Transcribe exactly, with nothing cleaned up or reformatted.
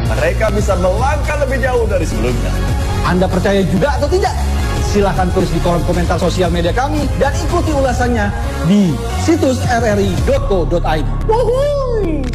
mereka bisa melangkah lebih jauh dari sebelumnya. Anda percaya juga atau tidak? Silahkan tulis di kolom komentar sosial media kami dan ikuti ulasannya di situs r r i dot co dot i d.